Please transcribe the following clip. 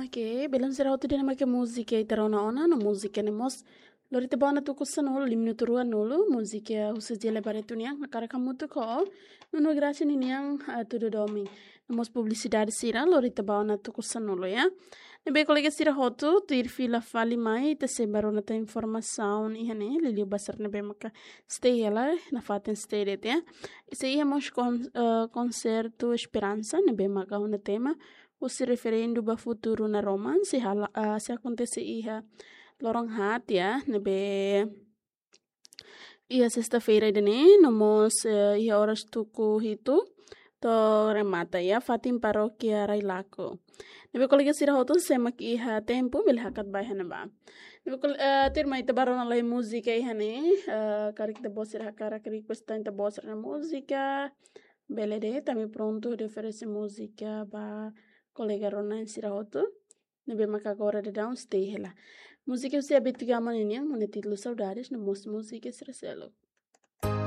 que belum será outro dia que música e terá ona no música ne mos lorite bona tu kusan ul 5 minuto ruan nulu música usa dia lebar itu niang na cara kamu tu ko no graça ni niang tudo domingo mos publicidade sira lorite bona tu kusan nulu ya nebe colega sira hotu tu ir fila fali mai te sebarona ta informação e hane lili basar nebe maka stay ela na faten stay det ya esse ia mos concerto esperança nebe maka una tema o se referendo ba futuro na Roma se acontece iha lorong hat ya nebe ia sexta-feira dene nomos ia horas tuku hitu to remata ya fatim parokia Railaco nebe colega sira hoto semak iha tempo belhakat bahan ba nebe terma ita baron alai música iha ne karik de bosir hakara request ta bosir na música belede também pronto de oferecer música ba colega Ronan Sirahoto, nebe maka agora de downstay lá. Música você habitualmente não, né título saudades, no música será